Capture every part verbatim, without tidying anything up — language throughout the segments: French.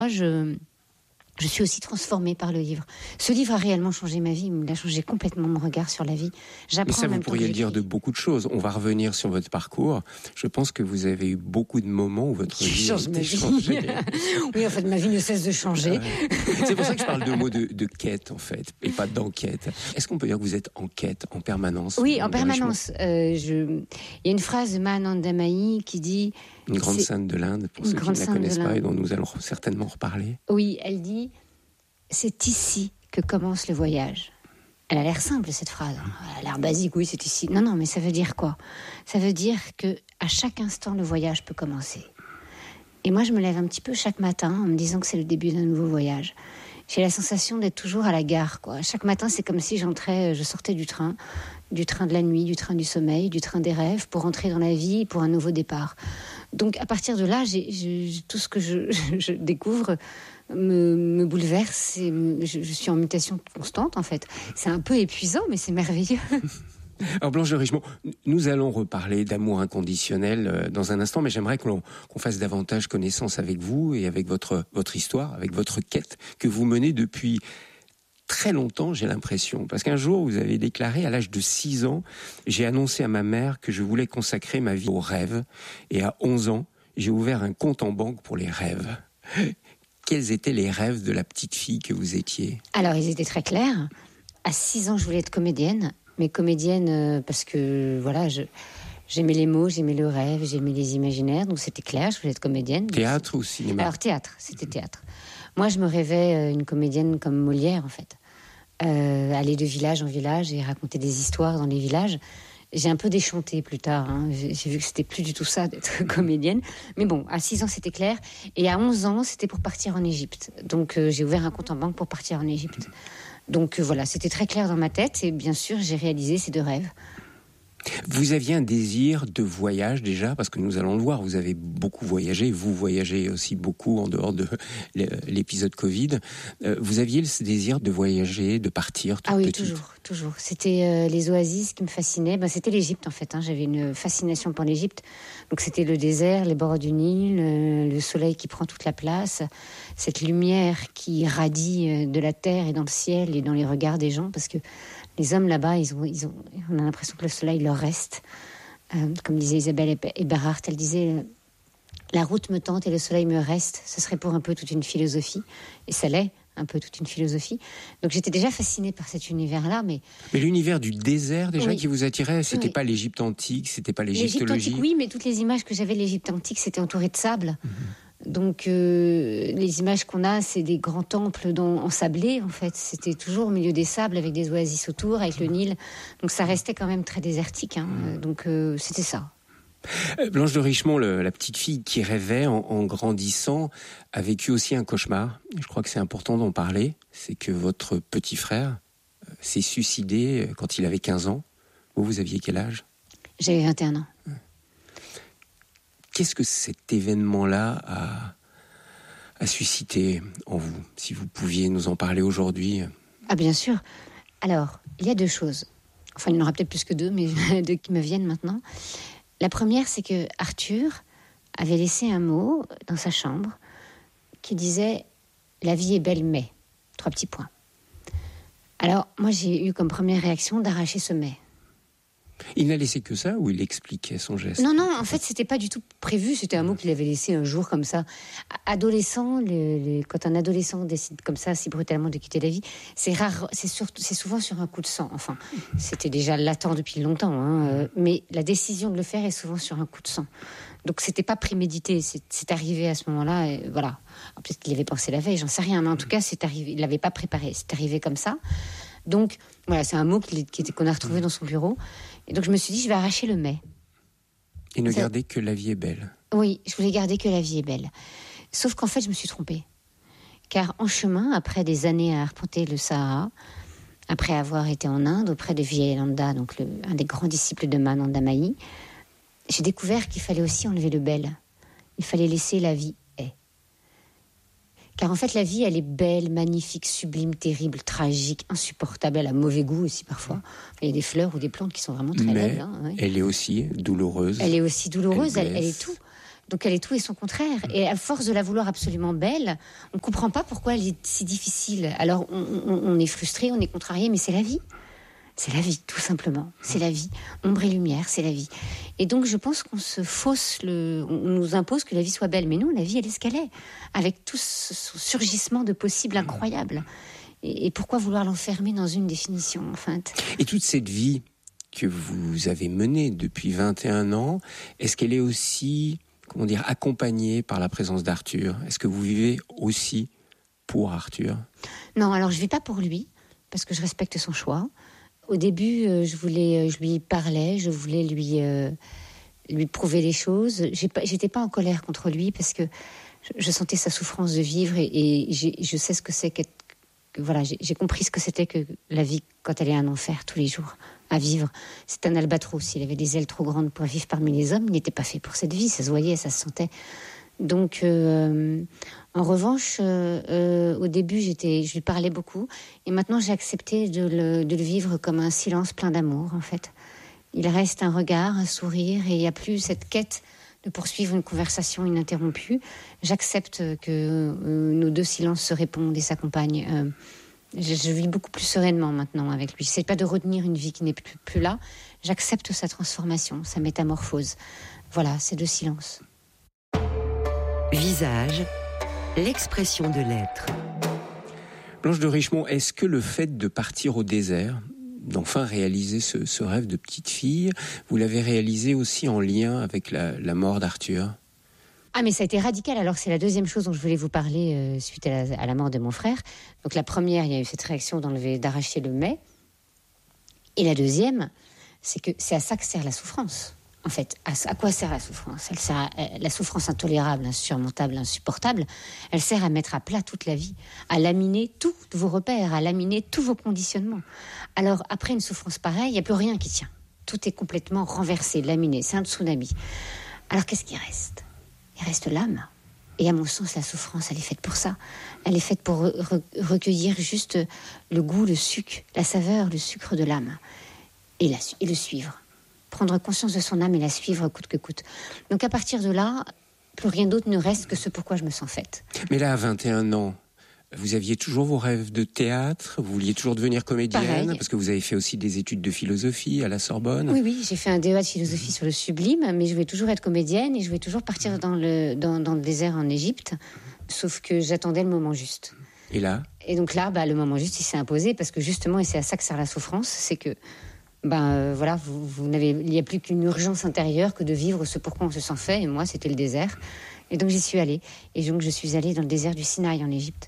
Moi, je... Je suis aussi transformée par le livre. Ce livre a réellement changé ma vie. Il a changé complètement mon regard sur la vie. J'apprends. Mais ça, vous pourriez le dire de beaucoup de choses. On va revenir sur votre parcours. Je pense que vous avez eu beaucoup de moments où votre qui vie a été changée. Oui, en fait, ma vie ne cesse de changer. Ouais. C'est pour ça que je parle de mots de, de quête, en fait, et pas d'enquête. Est-ce qu'on peut dire que vous êtes en quête, en permanence? Oui, en permanence. Euh, je... Il y a une phrase de Mahananda Mahi qui dit... Une grande c'est... sainte de l'Inde, pour ceux qui ne la connaissent pas et dont nous allons certainement reparler. Oui, elle dit « C'est ici que commence le voyage ». Elle a l'air simple, cette phrase. Elle a l'air basique, oui, c'est ici. Non, non, mais ça veut dire quoi? Ça veut dire qu'à chaque instant, le voyage peut commencer. Et moi, je me lève un petit peu chaque matin en me disant que c'est le début d'un nouveau voyage. J'ai la sensation d'être toujours à la gare, quoi. Chaque matin, c'est comme si j'entrais, je sortais du train, du train de la nuit, du train du sommeil, du train des rêves, pour entrer dans la vie, pour un nouveau départ. Donc, à partir de là, j'ai, j'ai, tout ce que je, je, je découvre me, me bouleverse. Et me, je, je suis en mutation constante, en fait. C'est un peu épuisant, mais c'est merveilleux. Alors Blanche de Richemont, nous allons reparler d'amour inconditionnel dans un instant, mais j'aimerais qu'on, qu'on fasse davantage connaissance avec vous et avec votre, votre histoire, avec votre quête que vous menez depuis très longtemps, j'ai l'impression. Parce qu'un jour, vous avez déclaré, à l'âge de six ans, j'ai annoncé à ma mère que je voulais consacrer ma vie aux rêves. Et à onze ans, j'ai ouvert un compte en banque pour les rêves. Quels étaient les rêves de la petite fille que vous étiez? Alors, ils étaient très clairs. À six ans, je voulais être comédienne. Mais comédienne, euh, parce que, voilà, je, j'aimais les mots, j'aimais le rêve, j'aimais les imaginaires. Donc, c'était clair, je voulais être comédienne. Théâtre ou cinéma? Alors, théâtre, c'était théâtre. Moi, je me rêvais euh, une comédienne comme Molière, en fait. Euh, aller de village en village et raconter des histoires dans les villages. J'ai un peu déchanté plus tard, hein. j'ai, j'ai vu que c'était plus du tout ça d'être comédienne, mais bon, à six ans c'était clair, et à onze ans c'était pour partir en Égypte, donc euh, j'ai ouvert un compte en banque pour partir en Égypte. Donc euh, voilà, c'était très clair dans ma tête, et bien sûr j'ai réalisé ces deux rêves. Vous aviez un désir de voyage déjà, parce que nous allons le voir, vous avez beaucoup voyagé, vous voyagez aussi beaucoup en dehors de l'épisode Covid. Vous aviez ce désir de voyager, de partir toute Ah oui, petite? toujours, toujours. C'était euh, les oasis qui me fascinaient. Ben, c'était l'Égypte en fait, hein. J'avais une fascination pour l'Égypte. Donc c'était le désert, les bords du Nil, euh, le soleil qui prend toute la place, cette lumière qui radie de la terre et dans le ciel et dans les regards des gens, parce que les hommes là-bas, ils ont, ils ont, on a l'impression que le soleil leur reste. Euh, comme disait Isabelle Eberhardt, elle disait « La route me tente et le soleil me reste ». Ce serait pour un peu toute une philosophie. Et ça l'est, un peu toute une philosophie. Donc j'étais déjà fascinée par cet univers-là. Mais, mais l'univers du désert, déjà, oui, qui vous attirait, c'était oui. pas l'Égypte antique, c'était pas l'égyptologie? L'Égypte antique, oui, mais toutes les images que j'avais de l'Égypte antique, c'était entouré de sable. Mm-hmm. Donc, euh, les images qu'on a, c'est des grands temples dans, ensablés, en fait. C'était toujours au milieu des sables, avec des oasis autour, avec le Nil. Donc, ça restait quand même très désertique. Hein. Donc, euh, c'était ça. Blanche de Richemont, le, la petite fille qui rêvait en, en grandissant, a vécu aussi un cauchemar. Je crois que c'est important d'en parler. C'est que votre petit frère euh, s'est suicidé quand il avait quinze ans. Vous, vous aviez quel âge? J'avais vingt et un ans. Qu'est-ce que cet événement-là a, a suscité en vous? Si vous pouviez nous en parler aujourd'hui. Ah, bien sûr. Alors, il y a deux choses. Enfin, il y en aura peut-être plus que deux, mais deux qui me viennent maintenant. La première, c'est que Arthur avait laissé un mot dans sa chambre qui disait « La vie est belle, mais... » Trois petits points. Alors, moi, j'ai eu comme première réaction d'arracher ce « mais ». Il n'a laissé que ça ou il expliquait son geste? Non, non, en fait, c'était pas du tout prévu. C'était un mot qu'il avait laissé un jour comme ça. Adolescent, le, le, quand un adolescent décide comme ça, si brutalement, de quitter la vie, c'est rare, c'est, surtout, c'est souvent sur un coup de sang. Enfin, c'était déjà latent depuis longtemps, hein, euh, mais la décision de le faire est souvent sur un coup de sang. Donc, c'était pas prémédité. C'est, c'est arrivé à ce moment-là, et voilà. Alors, peut-être qu'il avait pensé la veille, j'en sais rien, mais en tout cas, c'est arrivé. Il l'avait pas préparé. C'est arrivé comme ça. Donc, voilà, c'est un mot qui, qui était, qu'on a retrouvé dans son bureau. Et donc, je me suis dit, je vais arracher le « mais ». Et ne ça... garder que la vie est belle. Oui, je voulais garder que la vie est belle. Sauf qu'en fait, je me suis trompée. Car en chemin, après des années à arpenter le Sahara, après avoir été en Inde, auprès de Vivekananda, donc le, un des grands disciples de Mahananda Mahi, j'ai découvert qu'il fallait aussi enlever le bel. Il fallait laisser la vie est. Car en fait, la vie, elle est belle, magnifique, sublime, terrible, tragique, insupportable. Elle a mauvais goût aussi parfois. Il y a des fleurs ou des plantes qui sont vraiment très Mais belles. Hein, ouais. Elle est aussi douloureuse. Elle est aussi douloureuse, elle, elle, elle est tout. Donc elle est tout et son contraire. Et à force de la vouloir absolument belle, on ne comprend pas pourquoi elle est si difficile. Alors on, on, on est frustré, on est contrarié, mais c'est la vie. C'est la vie, tout simplement. C'est la vie. Ombre et lumière, c'est la vie. Et donc je pense qu'on se fausse, le... on nous impose que la vie soit belle. Mais non, la vie, elle est ce qu'elle est. Avec tout ce surgissement de possibles incroyables. Et, et pourquoi vouloir l'enfermer dans une définition, en fait ? Et toute cette vie que vous avez menée depuis vingt et un ans, est-ce qu'elle est aussi... comment dire, accompagné par la présence d'Arthur? Est-ce que vous vivez aussi pour Arthur? Non, alors je ne vis pas pour lui, parce que je respecte son choix. Au début, euh, je, voulais, je lui parlais, je voulais lui, euh, lui prouver les choses. Je n'étais pas en colère contre lui, parce que je, je sentais sa souffrance de vivre, et, et je sais ce que c'est qu'être... Que, voilà, j'ai, j'ai compris ce que c'était que la vie quand elle est un enfer tous les jours à vivre. C'est un albatros. Il avait des ailes trop grandes pour vivre parmi les hommes. Il n'était pas fait pour cette vie. Ça se voyait, ça se sentait. Donc, euh, en revanche, euh, euh, au début, j'étais, je lui parlais beaucoup. Et maintenant, j'ai accepté de le, de le vivre comme un silence plein d'amour, en fait. Il reste un regard, un sourire, et il n'y a plus cette quête de poursuivre une conversation ininterrompue. J'accepte que euh, nos deux silences se répondent et s'accompagnent. Euh, je, je vis beaucoup plus sereinement maintenant avec lui. Je n'essaie pas de retenir une vie qui n'est plus, plus là. J'accepte sa transformation, sa métamorphose. Voilà, ces deux silences. Visage, l'expression de l'être. Blanche de Richemont, est-ce que le fait de partir au désert, d'enfin réaliser ce, ce rêve de petite fille, vous l'avez réalisé aussi en lien avec la, la mort d'Arthur? Ah, mais ça a été radical. Alors, c'est la deuxième chose dont je voulais vous parler euh, suite à la, à la mort de mon frère. Donc, la première, il y a eu cette réaction d'enlever, d'arracher le mai. Et la deuxième, c'est que c'est à ça que sert la souffrance. En fait, à, à quoi sert la souffrance? Elle sert à, la souffrance intolérable, insurmontable, insupportable. Elle sert à mettre à plat toute la vie, à laminer tous vos repères, à laminer tous vos conditionnements. Alors, après une souffrance pareille, il n'y a plus rien qui tient. Tout est complètement renversé, laminé. C'est un tsunami. Alors, qu'est-ce qui reste? Il reste l'âme. Et à mon sens, la souffrance, elle est faite pour ça. Elle est faite pour re- recueillir juste le goût, le sucre, la saveur, le sucre de l'âme. Et, la, et le suivre. Prendre conscience de son âme et la suivre coûte que coûte. Donc à partir de là, plus rien d'autre ne reste que ce pourquoi je me sens faite. Mais là, à vingt et un ans, vous aviez toujours vos rêves de théâtre? Vous vouliez toujours devenir comédienne? Pareil. Parce que vous avez fait aussi des études de philosophie à la Sorbonne. Oui, oui, j'ai fait un D E A de philosophie sur le sublime, mais je voulais toujours être comédienne et je voulais toujours partir dans le, dans, dans le désert en Égypte, sauf que j'attendais le moment juste. Et là? Et donc là, bah, le moment juste, il s'est imposé, parce que justement, et c'est à ça que sert la souffrance, c'est que ben euh, voilà, vous, vous n'avez, il n'y a plus qu'une urgence intérieure que de vivre ce pourquoi on se sent fait, et moi, c'était le désert. Et donc, j'y suis allée. Et donc, je suis allée dans le désert du Sinaï, en Égypte.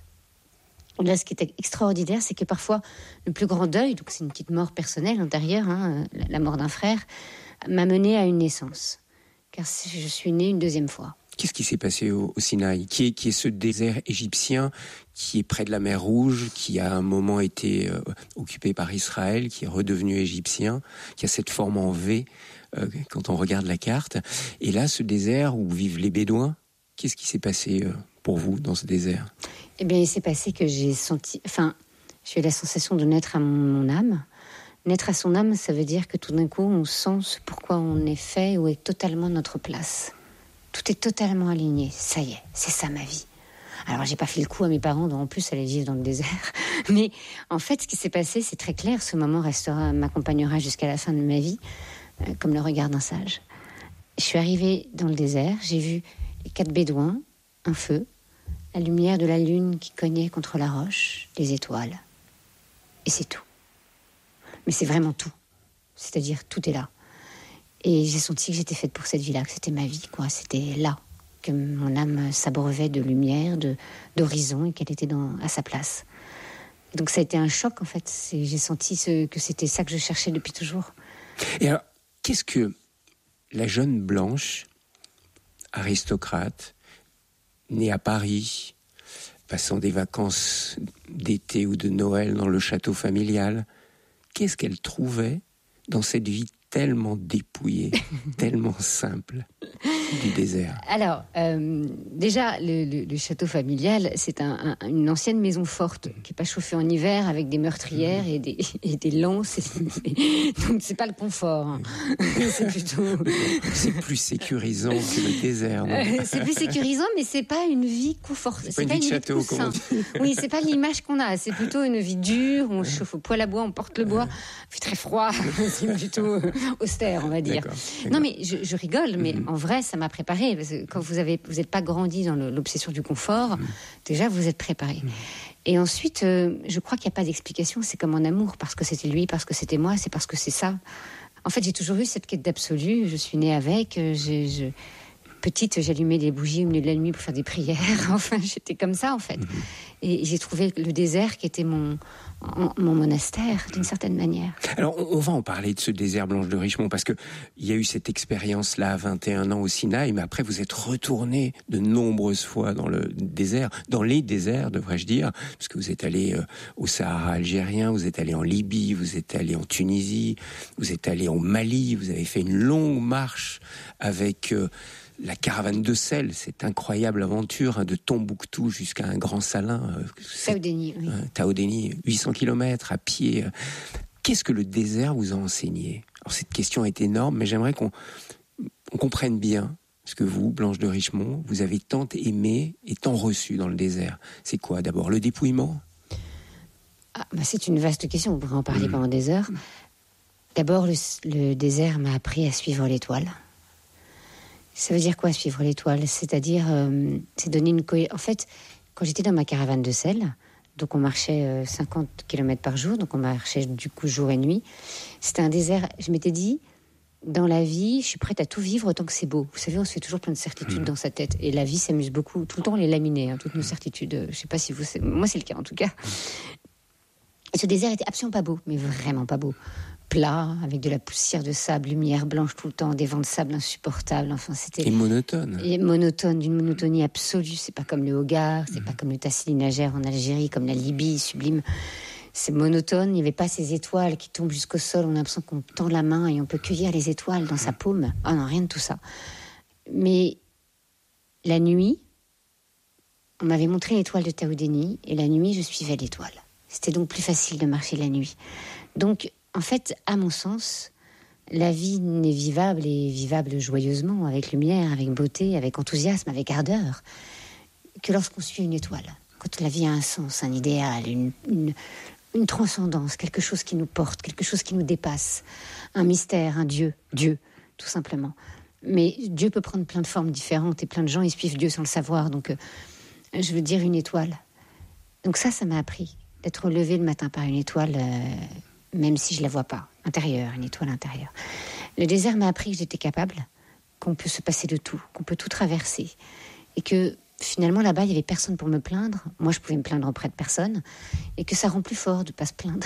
Et là, ce qui était extraordinaire, c'est que parfois, le plus grand deuil, donc c'est une petite mort personnelle intérieure, hein, la mort d'un frère, m'a menée à une naissance. Car je suis née une deuxième fois. Qu'est-ce qui s'est passé au, au Sinaï, qui est, qui est ce désert égyptien qui est près de la mer Rouge, qui a un moment été euh, occupé par Israël, qui est redevenu égyptien, qui a cette forme en V euh, quand on regarde la carte. Et là, ce désert où vivent les Bédouins, qu'est-ce qui s'est passé euh, pour vous dans ce désert? Eh bien, il s'est passé que j'ai senti... Enfin, j'ai eu la sensation de naître à mon, mon âme. Naître à son âme, ça veut dire que tout d'un coup, on sent ce pourquoi on est fait, où est totalement notre place. Tout est totalement aligné. Ça y est, c'est ça ma vie. Alors, j'ai pas fait le coup à mes parents, dont en plus, allaient vivre dans le désert. Mais en fait, ce qui s'est passé, c'est très clair. Ce moment restera, m'accompagnera jusqu'à la fin de ma vie, euh, comme le regard d'un sage. Je suis arrivée dans le désert. J'ai vu les quatre bédouins, un feu, la lumière de la lune qui cognait contre la roche, les étoiles. Et c'est tout. Mais c'est vraiment tout. C'est-à-dire, tout est là. Et j'ai senti que j'étais faite pour cette vie-là, que c'était ma vie, quoi. C'était là que mon âme s'abreuvait de lumière, de, d'horizon, et qu'elle était dans, à sa place. Donc ça a été un choc, en fait. C'est, j'ai senti ce, que c'était ça que je cherchais depuis toujours. Et alors, qu'est-ce que la jeune Blanche, aristocrate, née à Paris, passant des vacances d'été ou de Noël dans le château familial, qu'est-ce qu'elle trouvait dans cette vie tellement dépouillée, tellement simple? du désert? Alors, euh, déjà, le, le, le château familial, c'est un, un, une ancienne maison forte qui n'est pas chauffée en hiver avec des meurtrières et des, et des lances. Et, donc, c'est pas le confort. Hein. C'est plutôt. C'est plus sécurisant que le désert. Non euh, c'est plus sécurisant, mais c'est pas une vie confortable. C'est, c'est pas une vie de château, comment on dit. Oui, c'est pas l'image qu'on a. C'est plutôt une vie dure. On chauffe au poêle à bois, on porte le bois. Il fait très froid. C'est plutôt austère, on va dire. D'accord, d'accord. Non, mais je, je rigole, mais mm-hmm. en vrai, ça m'a préparé. Parce que quand vous avez, vous n'êtes pas grandi dans le, l'obsession du confort, mm. déjà vous êtes préparé. Mm. Et ensuite, euh, je crois qu'il n'y a pas d'explication. C'est comme en amour, parce que c'était lui, parce que c'était moi, c'est parce que c'est ça. En fait, j'ai toujours eu cette quête d'absolu. Je suis née avec. J'ai, je... Petite, j'allumais des bougies au milieu de la nuit pour faire des prières. Enfin, j'étais comme ça, en fait. Mm-hmm. Et j'ai trouvé le désert qui était mon, mon monastère, d'une certaine manière. Alors, on va en parler de ce désert, Blanche de Richemont, parce qu'il y a eu cette expérience-là à vingt et un ans au Sinaï, mais après, vous êtes retournée de nombreuses fois dans le désert, dans les déserts, devrais-je dire, parce que vous êtes allé au Sahara algérien, vous êtes allé en Libye, vous êtes allé en Tunisie, vous êtes allé au Mali, vous avez fait une longue marche avec... Euh, la caravane de sel, cette incroyable aventure hein, de Tombouctou jusqu'à un grand salin. Euh, Taoudéni, oui. Euh, Taoudéni, huit cents kilomètres à pied. Qu'est-ce que le désert vous a enseigné? Alors cette question est énorme, mais j'aimerais qu'on on comprenne bien ce que vous, Blanche de Richemont, vous avez tant aimé et tant reçu dans le désert. C'est quoi d'abord? Le dépouillement? ah, bah C'est une vaste question, on pourrait en parler mmh. pendant des heures. D'abord, le, le désert m'a appris à suivre l'étoile. Ça veut dire quoi, suivre l'étoile? C'est-à-dire, euh, c'est donner une cohérence. En fait, quand j'étais dans ma caravane de sel, donc on marchait euh, cinquante kilomètres par jour, donc on marchait du coup jour et nuit. C'était un désert. Je m'étais dit, dans la vie, je suis prête à tout vivre autant que c'est beau. Vous savez, on se fait toujours plein de certitudes mmh. dans sa tête. Et la vie s'amuse beaucoup. Tout le temps, on les laminait, hein, toutes nos certitudes. Je sais pas si vous... Moi, c'est le cas, en tout cas. Et ce désert était absolument pas beau, mais vraiment pas beau. Plat, avec de la poussière de sable, lumière blanche tout le temps, des vents de sable insupportables. Enfin, c'était... Et monotone. Et monotone, d'une monotonie absolue. C'est pas comme le Hogar, c'est mmh. pas comme le Tassili Najer en Algérie, comme la Libye, sublime. C'est monotone, il n'y avait pas ces étoiles qui tombent jusqu'au sol. On a l'impression qu'on tend la main et on peut cueillir les étoiles dans sa paume. Ah non, rien de tout ça. Mais la nuit, on m'avait montré l'étoile de Taoudéni, et la nuit, je suivais l'étoile. C'était donc plus facile de marcher la nuit. Donc, en fait, à mon sens, la vie n'est vivable et vivable joyeusement, avec lumière, avec beauté, avec enthousiasme, avec ardeur, que lorsqu'on suit une étoile. Quand la vie a un sens, un idéal, une, une, une transcendance, quelque chose qui nous porte, quelque chose qui nous dépasse, un mystère, un Dieu, Dieu, tout simplement. Mais Dieu peut prendre plein de formes différentes et plein de gens ils suivent Dieu sans le savoir. Donc, euh, je veux dire une étoile. Donc ça, ça m'a appris d'être levé le matin par une étoile... Euh, même si je ne la vois pas, intérieure, une étoile intérieure. Le désert m'a appris que j'étais capable, qu'on peut se passer de tout, qu'on peut tout traverser. Et que finalement, là-bas, il n'y avait personne pour me plaindre. Moi, je pouvais me plaindre auprès de personne. Et que ça rend plus fort de ne pas se plaindre.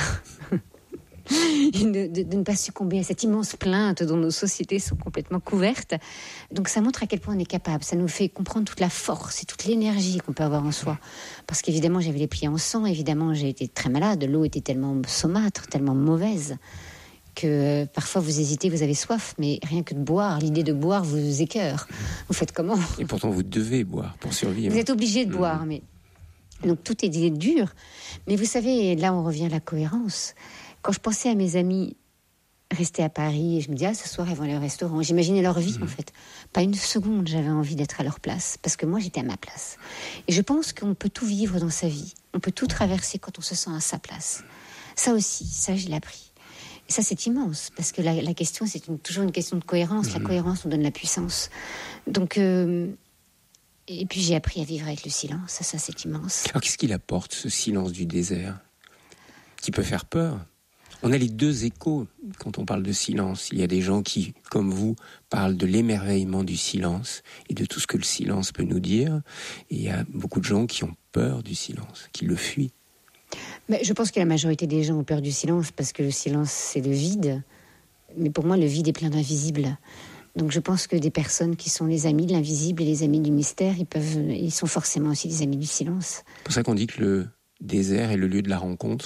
Et de, de, de ne pas succomber à cette immense plainte dont nos sociétés sont complètement couvertes. Donc ça montre à quel point on est capable. Ça nous fait comprendre toute la force et toute l'énergie qu'on peut avoir en soi. Parce qu'évidemment, j'avais les pieds en sang. Évidemment, j'ai été très malade. L'eau était tellement saumâtre, tellement mauvaise, que euh, parfois vous hésitez, vous avez soif. Mais rien que de boire, l'idée de boire vous écœure. Vous faites comment? Et pourtant, vous devez boire pour survivre. Vous êtes obligé de boire. Mmh. Mais... Donc tout est dur. Mais vous savez, là, on revient à la cohérence. Quand je pensais à mes amis restés à Paris, et je me disais, ah, ce soir, ils vont aller au restaurant. J'imaginais leur vie, mmh. en fait. Pas une seconde, j'avais envie d'être à leur place, parce que moi, j'étais à ma place. Et je pense qu'on peut tout vivre dans sa vie. On peut tout traverser quand on se sent à sa place. Ça aussi, ça, je l'ai appris. Et ça, c'est immense, parce que la, la question, c'est une, toujours une question de cohérence. Mmh. La cohérence nous donne la puissance. Donc... Euh, et puis, j'ai appris à vivre avec le silence. Ça, ça, c'est immense. Alors, qu'est-ce qu'il apporte, ce silence du désert, qui peut faire peur? On a les deux échos quand on parle de silence. Il y a des gens qui, comme vous, parlent de l'émerveillement du silence et de tout ce que le silence peut nous dire. Et il y a beaucoup de gens qui ont peur du silence, qui le fuient. Mais je pense que la majorité des gens ont peur du silence parce que le silence, c'est le vide. Mais pour moi, le vide est plein d'invisibles. Donc je pense que des personnes qui sont les amis de l'invisible et les amis du mystère, ils, peuvent, ils sont forcément aussi des amis du silence. C'est pour ça qu'on dit que le désert est le lieu de la rencontre.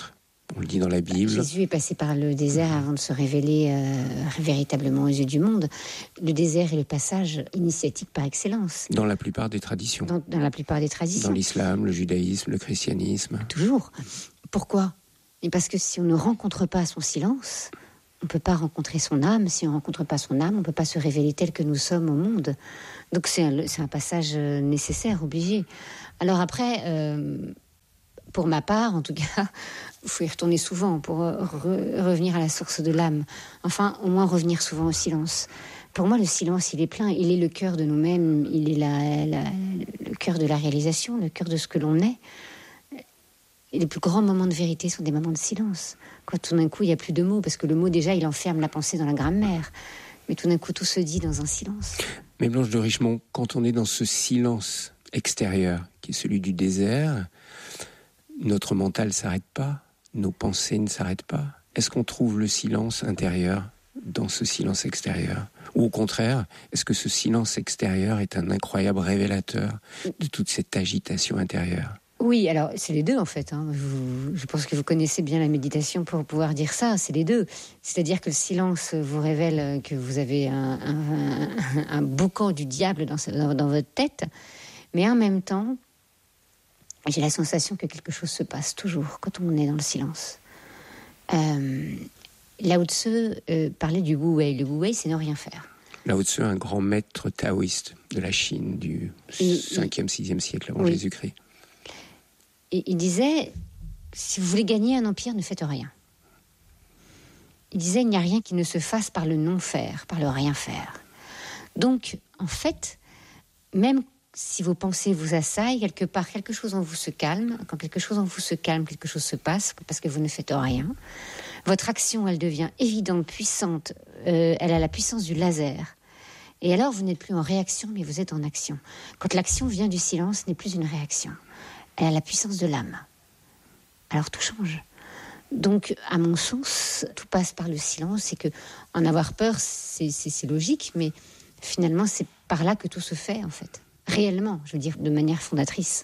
On le dit dans la Bible. Jésus est passé par le désert avant de se révéler euh, véritablement aux yeux du monde. Le désert est le passage initiatique par excellence. Dans la plupart des traditions. Dans, dans la plupart des traditions. Dans l'islam, le judaïsme, le christianisme. Toujours. Pourquoi ? Et parce que si on ne rencontre pas son silence, on ne peut pas rencontrer son âme. Si on ne rencontre pas son âme, on ne peut pas se révéler tel que nous sommes au monde. Donc c'est un, c'est un passage nécessaire, obligé. Alors après... Euh, Pour ma part, en tout cas, il faut y retourner souvent pour re- revenir à la source de l'âme. Enfin, au moins revenir souvent au silence. Pour moi, le silence, il est plein. Il est le cœur de nous-mêmes. Il est la, la, le cœur de la réalisation, le cœur de ce que l'on est. Et les plus grands moments de vérité sont des moments de silence. Quand tout d'un coup, il n'y a plus de mots, parce que le mot, déjà, il enferme la pensée dans la grammaire. Mais tout d'un coup, tout se dit dans un silence. Mais Blanche de Richemont, quand on est dans ce silence extérieur, qui est celui du désert... Notre mental ne s'arrête pas, nos pensées ne s'arrêtent pas. Est-ce qu'on trouve le silence intérieur dans ce silence extérieur ? Ou au contraire, est-ce que ce silence extérieur est un incroyable révélateur de toute cette agitation intérieure ? Oui, alors c'est les deux en fait. Hein. Je, je pense que vous connaissez bien la méditation pour pouvoir dire ça, c'est les deux. C'est-à-dire que le silence vous révèle que vous avez un, un, un, un boucan du diable dans, dans, dans votre tête, mais en même temps, j'ai la sensation que quelque chose se passe toujours quand on est dans le silence. Euh, Lao Tzu euh, parlait du Wu Wei. Le Wu Wei, c'est ne rien faire. Lao Tzu, un grand maître taoïste de la Chine du cinquième, sixième siècle avant oui. Jésus-Christ. Et il disait, si vous voulez gagner un empire, ne faites rien. Il disait, il n'y a rien qui ne se fasse par le non-faire, par le rien-faire. Donc, en fait, même si vos pensées vous assaillent, quelque part, quelque chose en vous se calme. Quand quelque chose en vous se calme, quelque chose se passe, parce que vous ne faites rien. Votre action, elle devient évidente, puissante. Euh, elle a la puissance du laser. Et alors, vous n'êtes plus en réaction, mais vous êtes en action. Quand l'action vient du silence, ce n'est plus une réaction. Elle a la puissance de l'âme. Alors, tout change. Donc, à mon sens, tout passe par le silence. Et que en avoir peur, c'est, c'est, c'est logique, mais finalement, c'est par là que tout se fait, en fait. Réellement, je veux dire, de manière fondatrice.